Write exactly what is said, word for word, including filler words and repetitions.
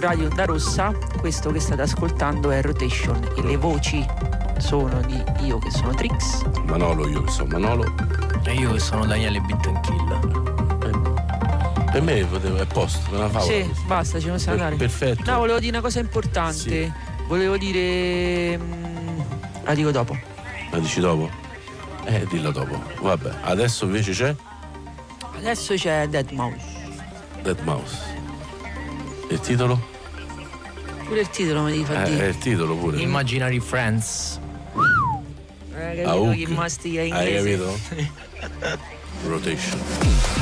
Radio Onda Rossa. Questo che state ascoltando è Rotation e le voci sono di io che sono Trix, Manolo, io che sono Manolo e io che sono Daniele Bittenkill. Per me poteva, è posto, me la favola. Sì, basta, ci possiamo Per, andare. perfetto. No, volevo dire una cosa importante. Sì. Volevo dire mm, la dico dopo. La dici dopo? Eh, dillo dopo. Vabbè, adesso invece c'è Adesso c'è deadmau five. deadmau five. Il titolo? Pure il titolo mi devi far Eh, dire. è il titolo pure. Imaginary Friends. Eh, capito Auk. che mastica Hai inglese. capito? Rotation.